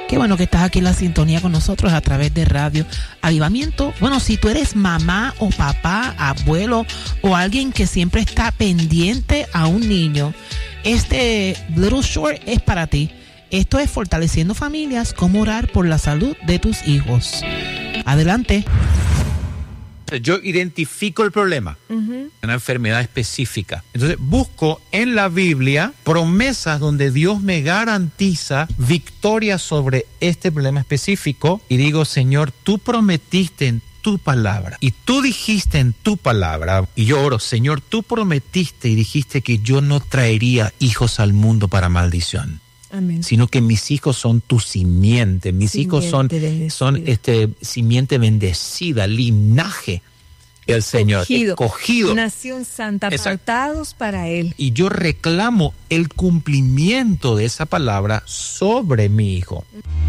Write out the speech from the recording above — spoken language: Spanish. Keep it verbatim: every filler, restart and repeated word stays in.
Qué bueno que estás aquí en la sintonía con nosotros a través de Radio Avivamiento. Bueno, si tú eres mamá o papá, abuelo o alguien que siempre está pendiente a un niño, este Little Short es para ti. Esto es Fortaleciendo Familias, cómo orar por la salud de tus hijos. Adelante. Yo identifico el problema, uh-huh. una enfermedad específica. Entonces busco en la Biblia promesas donde Dios me garantiza victoria sobre este problema específico y digo, Señor, tú prometiste en tu palabra y tú dijiste en tu palabra, y yo oro, Señor, tú prometiste y dijiste que yo no traería hijos al mundo para maldición. Amén. Sino que mis hijos son tu simiente, mis simiente hijos son, son este, simiente bendecida, linaje, el Señor, escogido, escogido. Nación santa, apartados para Él. Y yo reclamo el cumplimiento de esa palabra sobre mi hijo.